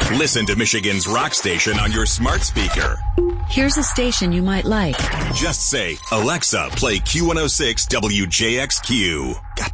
Listen to Michigan's rock station on your smart speaker. Here's a station you might like. Just say, Alexa, play Q106 WJXQ. Got